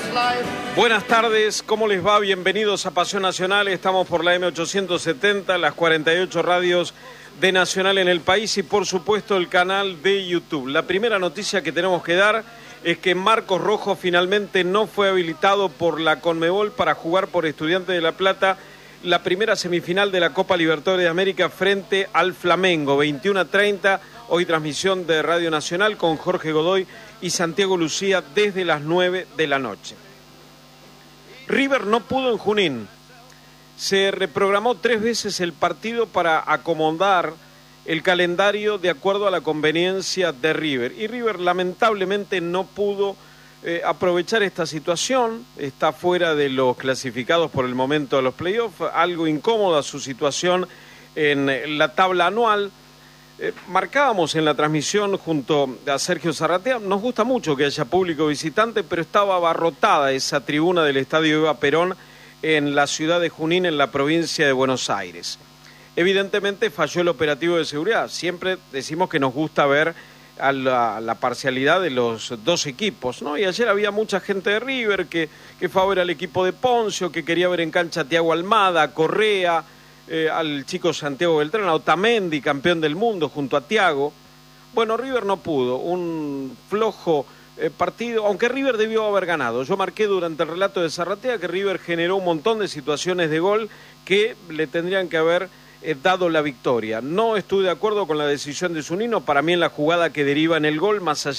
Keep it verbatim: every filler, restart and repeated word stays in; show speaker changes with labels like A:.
A: Buenas tardes, ¿cómo les va? Bienvenidos a Pasión Nacional. Estamos por la eme ochocientos setenta, las cuarenta y ocho radios de Nacional en el país y por supuesto el canal de YouTube. La primera noticia que tenemos que dar es que Marcos Rojo finalmente no fue habilitado por la Conmebol para jugar por Estudiantes de La Plata la primera semifinal de la Copa Libertadores de América frente al Flamengo, veintiuno a treinta, hoy transmisión de Radio Nacional con Jorge Godoy y Santiago Lucía desde las nueve de la noche. River no pudo en Junín, se reprogramó tres veces el partido para acomodar el calendario de acuerdo a la conveniencia de River, y River lamentablemente no pudo eh, aprovechar esta situación, está fuera de los clasificados por el momento de los playoffs, algo incómoda su situación en la tabla anual. Eh, marcábamos en la transmisión junto a Sergio Zarratea, nos gusta mucho que haya público visitante, pero estaba abarrotada esa tribuna del Estadio Eva Perón en la ciudad de Junín, en la provincia de Buenos Aires. Evidentemente falló el operativo de seguridad. Siempre decimos que nos gusta ver a la, la parcialidad de los dos equipos, ¿no? Y ayer había mucha gente de River que, que fue a ver al equipo de Poncio, que quería ver en cancha a Thiago Almada, a Correa, eh, al chico Santiago Beltrán, a Otamendi, campeón del mundo, junto a Thiago. Bueno, River no pudo, un flojo eh, partido, aunque River debió haber ganado. Yo marqué durante el relato de Zarratea que River generó un montón de situaciones de gol que le tendrían que haber eh, dado la victoria. No estuve de acuerdo con la decisión de Zunino, para mí en la jugada que deriva en el gol, más allá